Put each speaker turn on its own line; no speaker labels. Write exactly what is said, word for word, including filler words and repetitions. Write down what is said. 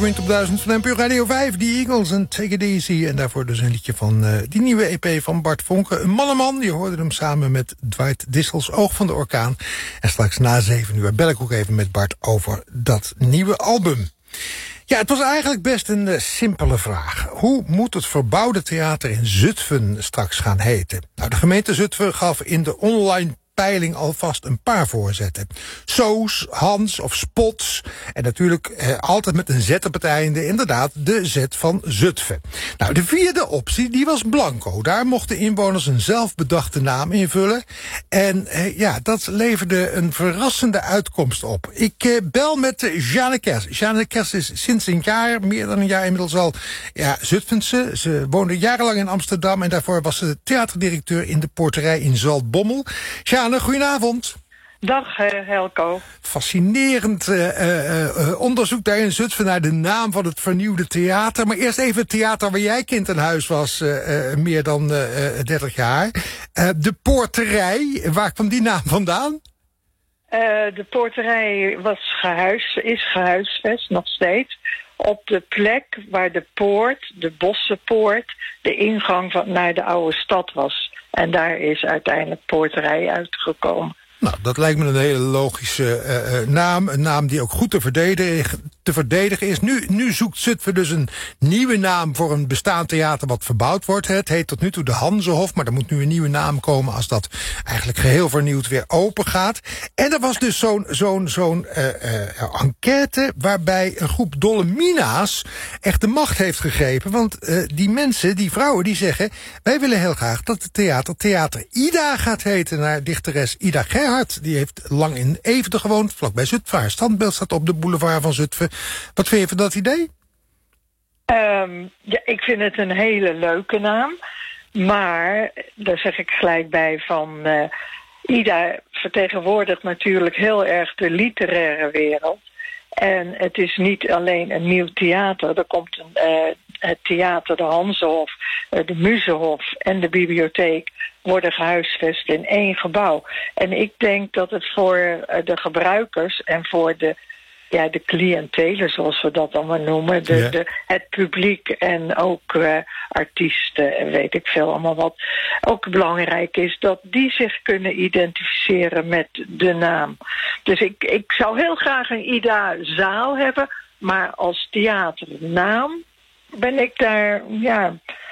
Top duizend van N P O Radio vijf, The Eagles en Take It Easy. En daarvoor dus een liedje van uh, die nieuwe E P van Bart Vonke. Een mannenman, je hoorde hem samen met Dwight Dissels, Oog van de Orkaan. En straks na zeven uur bel ik ook even met Bart over dat nieuwe album. Ja, het was eigenlijk best een uh, simpele vraag. Hoe moet het verbouwde theater in Zutphen straks gaan heten? Nou, de gemeente Zutphen gaf in de online peiling alvast een paar voorzetten. Soos, Hans of Spots. En natuurlijk eh, altijd met een Z op het einde. Inderdaad, de Z van Zutphen. Nou, de vierde optie, die was Blanco. Daar mochten inwoners een zelfbedachte naam invullen. En eh, ja, dat leverde een verrassende uitkomst op. Ik eh, bel met uh, Jeanne Kers. Jeanne Kers is sinds een jaar, meer dan een jaar inmiddels al, ja, Zutphense. Ze woonde jarenlang in Amsterdam en daarvoor was ze theaterdirecteur in de Poorterij in Zaltbommel. Jeanne, goedenavond.
Dag Helco.
Fascinerend uh, uh, uh, onderzoek daar in Zutphen naar de naam van het vernieuwde theater. Maar eerst even het theater waar jij kind aan huis was, uh, uh, meer dan uh, dertig jaar. Uh, de Poorterij, waar kwam die naam vandaan?
Uh, de Poorterij was gehuis, is gehuisvest, nog steeds, op de plek waar de poort, de Bossenpoort, de ingang van, naar de oude stad was. En daar is uiteindelijk Poorterij uitgekomen.
Nou, dat lijkt me een hele logische uh, naam. Een naam die ook goed te verdedigen, te verdedigen is. Nu, nu zoekt Zutphen dus een nieuwe naam voor een bestaand theater wat verbouwd wordt. Het heet tot nu toe de Hanzehof, maar er moet nu een nieuwe naam komen als dat eigenlijk geheel vernieuwd weer open gaat. En er was dus zo'n zo'n zo'n uh, uh, enquête waarbij een groep Dolomina's echt de macht heeft gegrepen. Want uh, die mensen, die vrouwen, die zeggen, wij willen heel graag dat het theater Theater Ida gaat heten naar dichteres Ida Gerhard. Die heeft lang in Eefde gewoond, vlakbij Zutphen. Haar standbeeld staat op de boulevard van Zutphen. Wat vind je van dat idee?
Um, ja, ik vind het een hele leuke naam. Maar, daar zeg ik gelijk bij van, Uh, Ida vertegenwoordigt natuurlijk heel erg de literaire wereld. En het is niet alleen een nieuw theater. Er komt een, uh, het theater, de Hanzehof, uh, de Muzehof en de bibliotheek worden gehuisvest in één gebouw. En ik denk dat het voor uh, de gebruikers en voor de, ja, de cliëntelen, zoals we dat allemaal noemen, de,
ja.
de, het publiek en ook uh, artiesten en weet ik veel allemaal wat, ook belangrijk is dat die zich kunnen identificeren met de naam. Dus ik, ik zou heel graag een Ida-zaal hebben, maar als theaternaam ben ik daar, ja,